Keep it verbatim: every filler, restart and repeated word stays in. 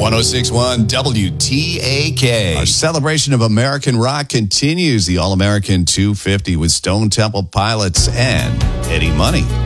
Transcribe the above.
one oh six point one W T A K. Our celebration of American rock continues. The All-American two fifty with Stone Temple Pilots and Eddie Money.